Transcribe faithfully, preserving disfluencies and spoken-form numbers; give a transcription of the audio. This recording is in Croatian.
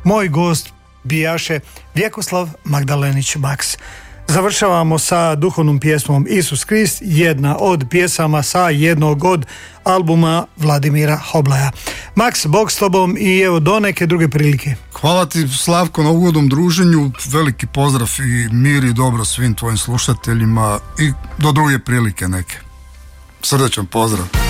moj gost bijaše Vjekoslav Magdalenić Maks. Završavamo sa duhovnom pjesmom Isus Krist, jedna od pjesama sa jednog od albuma Vladimira Hoblaja. Maks, Bog s tobom i evo do neke druge prilike. Hvala ti, Slavko, na ugodnom druženju, veliki pozdrav i mir i dobro svim tvojim slušateljima i do druge prilike neke. Srdačan pozdrav.